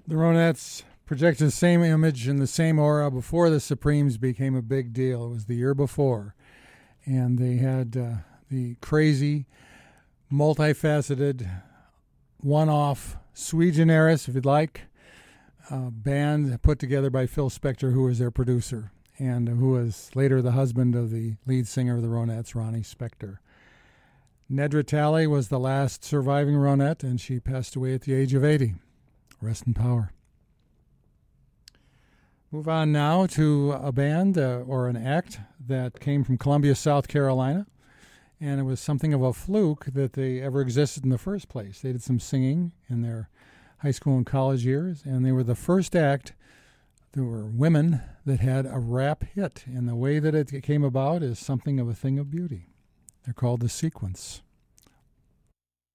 The Ronettes projected the same image and the same aura before the Supremes became a big deal. It was the year before. And they had the crazy, multifaceted, one-off, sui generis, if you'd like, band put together by Phil Spector, who was their producer, and who was later the husband of the lead singer of the Ronettes, Ronnie Spector. Nedra Talley was the last surviving Ronette, and she passed away at the age of 80. Rest in power. Move on now to a band or an act that came from Columbia, South Carolina, and it was something of a fluke that they ever existed in the first place. They did some singing in their high school and college years, and they were the first act. There were women that had a rap hit, and the way that it came about is something of a thing of beauty. They're called The Sequence.